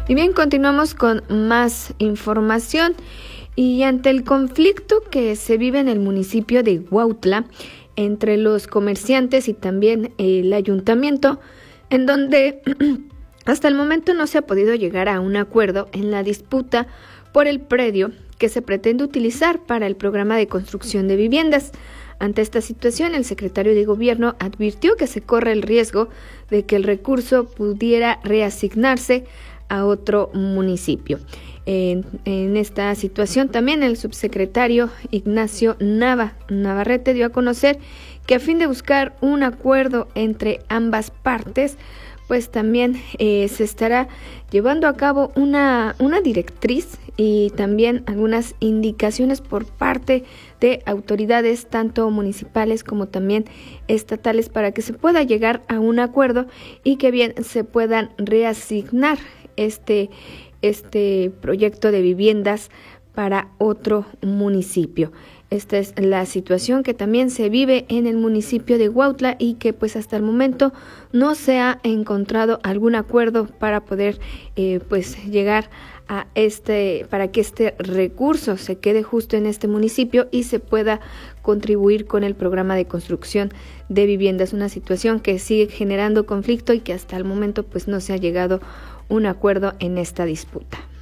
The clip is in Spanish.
Y bien, continuamos con más información. Y ante el conflicto que se vive en el municipio de Huautla entre los comerciantes y también el ayuntamiento, en donde hasta el momento no se ha podido llegar a un acuerdo en la disputa por el predio que se pretende utilizar para el programa de construcción de viviendas. Ante esta situación, el secretario de Gobierno advirtió que se corre el riesgo de que el recurso pudiera reasignarse a otro municipio. En esta situación también el subsecretario Ignacio Navarrete dio a conocer que a fin de buscar un acuerdo entre ambas partes, pues también se estará llevando a cabo una directriz y también algunas indicaciones por parte de autoridades tanto municipales como también estatales para que se pueda llegar a un acuerdo y que bien se puedan reasignar este proyecto de viviendas para otro municipio. Esta es la situación que también se vive en el municipio de Huautla y que pues hasta el momento no se ha encontrado algún acuerdo para poder pues llegar a para que este recurso se quede justo en este municipio y se pueda contribuir con el programa de construcción de viviendas. Una situación que sigue generando conflicto y que hasta el momento pues no se ha llegado a un acuerdo en esta disputa.